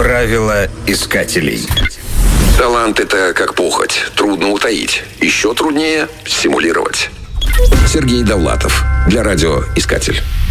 Правила искателей. Талант — это как похоть. Трудно утаить. Еще труднее симулировать. Сергей Довлатов. Для радио «Искатель».